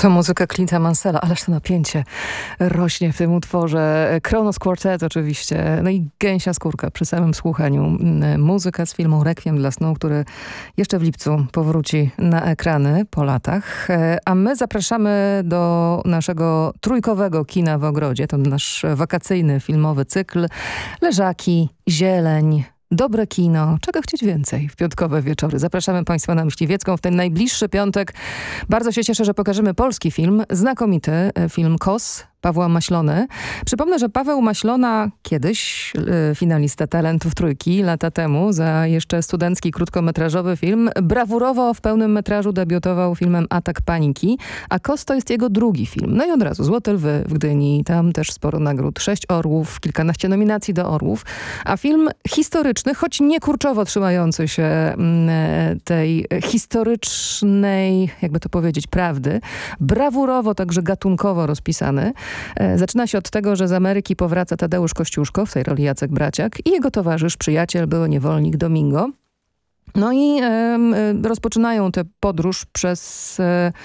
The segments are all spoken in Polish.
To muzyka Clint'a Mansella, ależ to napięcie rośnie w tym utworze. Kronos Quartet oczywiście, no i gęsia skórka przy samym słuchaniu. Muzyka z filmu Requiem dla snu, który jeszcze w lipcu powróci na ekrany po latach. A my zapraszamy do naszego trójkowego kina w ogrodzie. To nasz wakacyjny filmowy cykl. Leżaki, zieleń, dobre kino. Czego chcieć więcej w piątkowe wieczory? Zapraszamy Państwa na Myśliwiecką w ten najbliższy piątek. Bardzo się cieszę, że pokażemy polski film. Znakomity film KOS Pawła Maślony. Przypomnę, że Paweł Maślona kiedyś, finalista Talentów Trójki, lata temu, za jeszcze studencki krótkometrażowy film, brawurowo w pełnym metrażu debiutował filmem Atak Paniki, a KOS to jest jego drugi film. No i od razu Złote Lwy w Gdyni, tam też sporo nagród, 6 Orłów, kilkanaście nominacji do Orłów, a film historyczny, choć nie kurczowo trzymający się tej historycznej, jakby to powiedzieć, prawdy, brawurowo, także gatunkowo rozpisany. Zaczyna się od tego, że z Ameryki powraca Tadeusz Kościuszko, w tej roli Jacek Braciak, i jego towarzysz, przyjaciel, były niewolnik Domingo. No i rozpoczynają tę podróż przez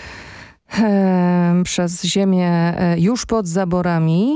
ziemię już pod zaborami.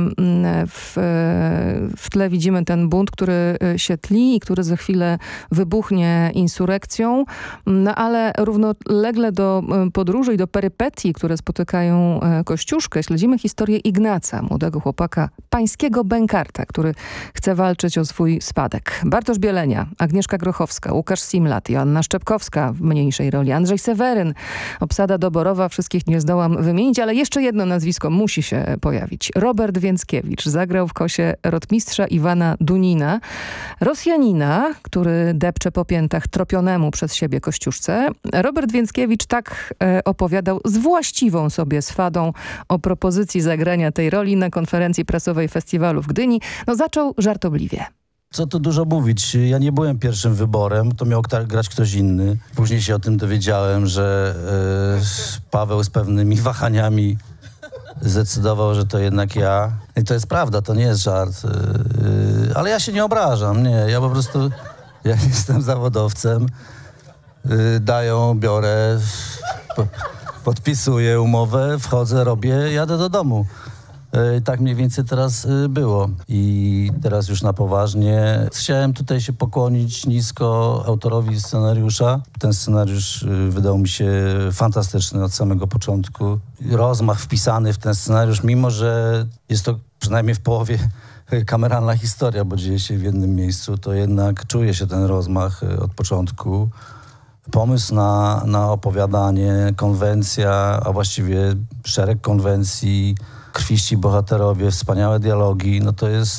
W tle widzimy ten bunt, który się tli i który za chwilę wybuchnie insurekcją. No ale równolegle do podróży i do perypetii, które spotykają Kościuszkę, śledzimy historię Ignaca, młodego chłopaka, pańskiego bękarta, który chce walczyć o swój spadek. Bartosz Bielenia, Agnieszka Grochowska, Łukasz Simlat, Joanna Szczepkowska w mniejszej roli, Andrzej Seweryn, obsada doborowa, wszystkich nie zdołam wymienić, ale jeszcze jedno nazwisko musi się pojawić. Robert Więckiewicz zagrał w KOS-ie rotmistrza Iwana Dunina, Rosjanina, który depcze po piętach tropionemu przez siebie Kościuszce. Robert Więckiewicz tak opowiadał z właściwą sobie swadą o propozycji zagrania tej roli na konferencji prasowej festiwalu w Gdyni. No zaczął żartobliwie. Co tu dużo mówić, ja nie byłem pierwszym wyborem, to miał grać ktoś inny. Później się o tym dowiedziałem, że Paweł z pewnymi wahaniami zdecydował, że to jednak ja. I to jest prawda, to nie jest żart. Ale ja się nie obrażam, nie. Ja po prostu, ja jestem zawodowcem, biorę, podpisuję umowę, wchodzę, robię, jadę do domu. Tak mniej więcej teraz było. I teraz już na poważnie. Chciałem tutaj się pokłonić nisko autorowi scenariusza. Ten scenariusz wydał mi się fantastyczny od samego początku. Rozmach wpisany w ten scenariusz, mimo że jest to przynajmniej w połowie kameralna historia, bo dzieje się w jednym miejscu, to jednak czuje się ten rozmach od początku. Pomysł na opowiadanie, konwencja, a właściwie szereg konwencji, krwiści bohaterowie, wspaniałe dialogi, no to jest